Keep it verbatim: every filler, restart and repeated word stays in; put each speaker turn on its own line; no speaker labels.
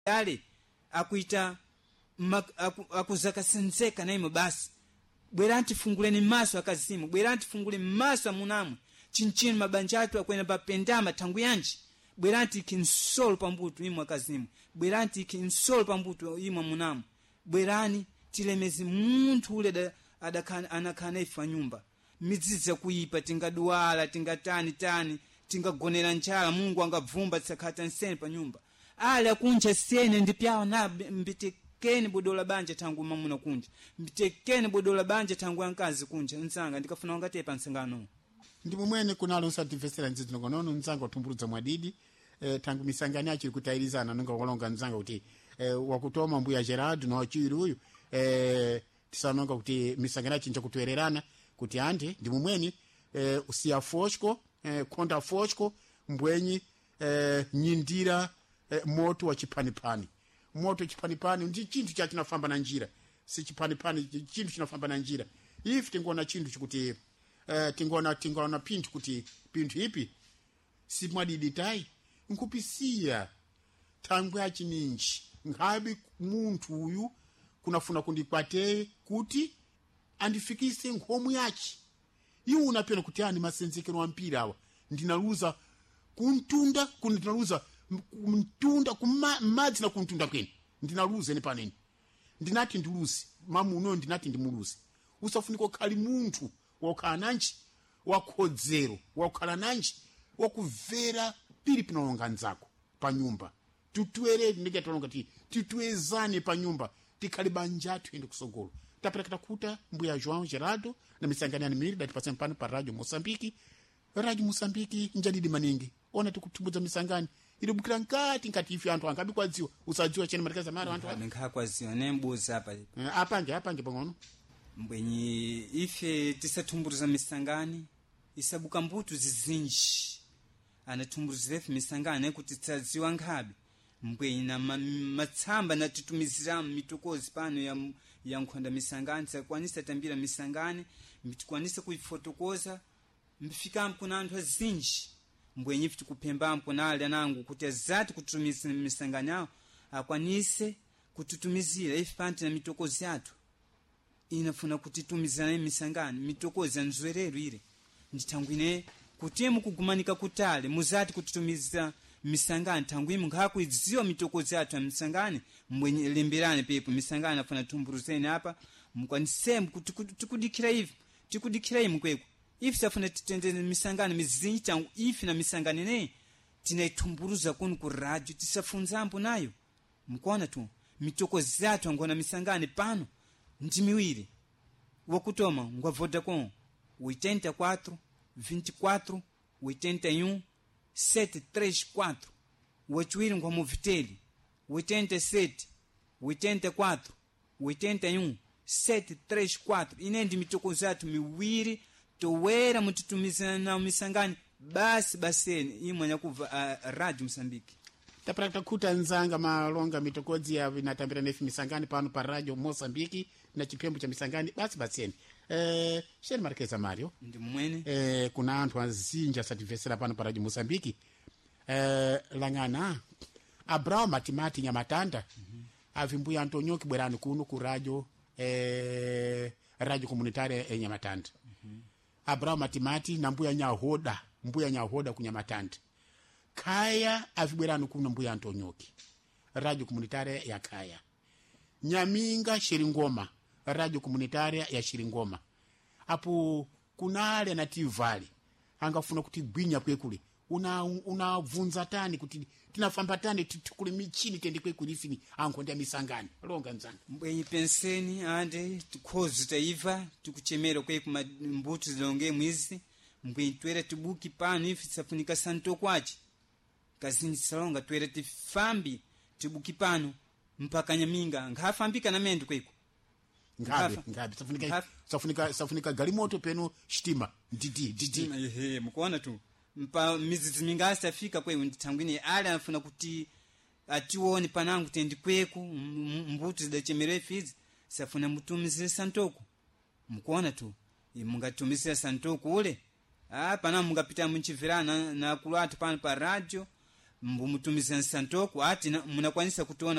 yale akuita aku, akuzakasenzeka naimo basi bweranti funguleni maso akazimu bweranti fungule maso amunamwe chinchini mabanja atu akwena papendama tangu yanji bweranti kinsolo pambutu imwe akazimu bweranti kinsolo pambutu imwe munamwe bwerani tilemezi muntu ule adakana anakana ifa nyumba miziza kuipa tingaduala tingatani tani tingagonera njala Mungu angavumba tsakata nsene pa nyumba ala kunja sene ndipyawo na mbitekeni bodola banja tangu mamuna kunja mbitekeni bodola banja tangu ankazi kunja nsanga ndikafuna wangatepa nsangano
ndipo mwene kunalo usativesera nzizi nono nzanga utumburuza mwadidi eh, tangu misangani achiri kutairizana nonga walonga nzanga kuti eh, wakutoma mbuya Gerard no achiri uyu eh, tisanonga kuti misangani achinja kutwererana kuti ande ndipo mwene eh, usiya foshko eh, konda foshko mbwenyi eh, nyindira eh, moto wa chipanipani moto chipanipani ndi chintu cha chinafamba na njira si chipanipani chintu chinafamba na njira if tingona chintu chikuti Uh, tingona tingona pintu kuti pintu ipi si mwadidi tai nkupisia tangwe achininji ngabe muntu uyu kunafuna kundikwate kuti andifikise nkhomu yachi iwo unapena kuti ani masenzekero wampira awa ndinaluza kuntunda kundinaluza kuntunda kumadzi na kuntunda kwene ndinaluza ne paneni ndinati ndulusi mamuno ndinati ndimulusi usafuniko khali muntu wakhala nanji wakhodzero wakhala nanji wakuvera pili pinalonga nzako pa nyumba tutwere ndike talonga ti tutwezane pa nyumba tikhali banja athu ende kusogolo taperekata kuta mbuya João Gerardo na misangani ani miri dati pasem pano pa Radio Mosambiki Radio Mosambiki njadidi maningi ona tikutumbuza misangani ili bukira nkati nkati ifi anthu angabi kwadziwa usadziwa chene marekeza mara anthu
nkha kwadziwa nembuza apa
apange apange pang'ono
mbwenyi ife tisatumburuza misangani isabuka mbutu zizinji anatumburuza misangani kuti tsadziwa nkhabe mbwenyi na matsamba na titumizira mitokozi pano ya ya nkhonda misangani tsakwanisa tambira misangani mitikwanisa kuifotokoza mbifika mkuna anthu azinji mbwenyi ife tikupemba mkuna ali anangu kuti azati kutumiza misangani yao akwanise kututumizira ife panti na mitokozi yathu inafuna kutitumizana misangani mitokozi anzwerero ile nditangwine kuti mukugumanika kutale muzati kutitumiza misangani tangwimu ngakuidziwa mitokozi yathu ya misangani mbwenye lemberane pepo misangani afuna tumburuzeni hapa mkwanise tikudikira hivi tikudikira hivi mkweko ifi safuna titendene misangani mizinji tangu ifi na misangani ne tinaitumburuza kunu ku radio tisafunza ampo nayo mkwana tu mitokozi yathu angona misangani pano ndimiwiri wakutoma ngwa Vodacom oitenta e quatro vinte e quatro oitenta e um sete três quatro wachiwiri ngwa Movitel oitenta e sete oitenta e quatro oitenta e um sete três quatro inendi mitokozi yathu miwiri towera mutitumizana na misangani basi baseni imwe nyakuva uh, Radio Mosambiki
taprakta kuta nzanga malonga mitokozi ya vinatambira nefi misangani pano pa Radio Mosambiki na chipembo cha misangani basi baseni eh sheni Marquesa Mario
ndi mwene
eh kuna anthu azinja sativesera pano pa Radio Mosambiki eh langana Abraham Matimati Nyamatanda mm-hmm. avimbuya Antonio Kibwerani kuno ku radio eh radio komunitaria e Nyamatanda mm-hmm. Abraham Matimati na mbuya Nyahoda mbuya Nyahoda ku Nyamatanda Kaya avibwerani kuno mbuya Antonioki radio komunitaria ya Kaya Nyaminga Shiringoma radio komunitaria ya Shiringoma apo kunale na tivali angafuna kuti gwinya kwekule una unavunza tani kuti tinafamba tani tikule michini tende kwekule ifini ankonda misangani longa nzanga
mbwenyi penseni ande tikhozi taiva tikuchemera kweku mbutu zilonge mwizi mbwenyi twera tibuki pano ifi safunika santo kwachi kazini salonga twera tifambi tibuki pano mpaka Nyaminga ngafambika na mendo kweku
ngabe ngabe safunika safunika safunika galimoto peno shitima ndidi ndidi
ehe mkuona tu mpa mizizi mingasi afika kwe nditangwini ali anafuna kuti atione panangu tendi kweku mbutu zidachemere fizi safuna mutumizire santoko mkuona tu mungatumizira santoko ule ah pana mungapita munchivirana na kulatu pana pa radio mbumutumiza nsantoko ati na- munakwanisa kutuona